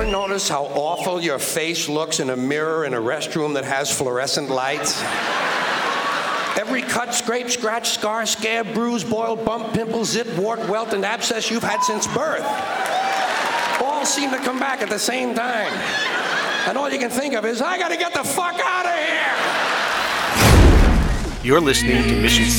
ever notice how awful your face looks in a mirror in a restroom that has fluorescent lights? Every cut, scrape, scratch, scar, scab, bruise, boil, bump, pimple, zit, wart, welt, and abscess you've had since birth all seem to come back at the same time. And all you can think of is, I gotta get the fuck out of here! You're listening to Mission